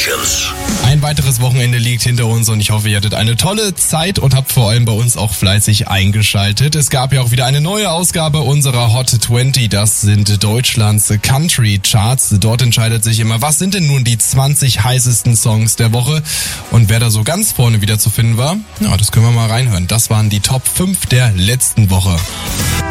Legends. Ein weiteres Wochenende liegt hinter uns und ich hoffe, ihr hattet eine tolle Zeit und habt vor allem bei uns auch fleißig eingeschaltet. Es gab ja auch wieder eine neue Ausgabe unserer Hot 20. Das sind Deutschlands Country Charts. Dort entscheidet sich immer, was sind denn nun die 20 heißesten Songs der Woche und wer da so ganz vorne wieder zu finden war. Ja, das können wir mal reinhören. Das waren die Top 5 der letzten Woche.